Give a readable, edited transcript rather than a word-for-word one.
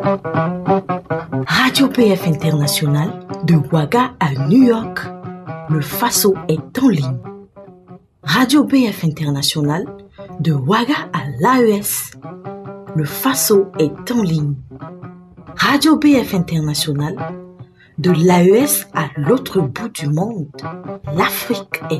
Radio PF International, de Ouaga à New York, le Faso est en ligne. Radio PF International, de Ouaga à l'AES, le Faso est en ligne. Radio PF International, de l'AES à l'autre bout du monde, l'Afrique est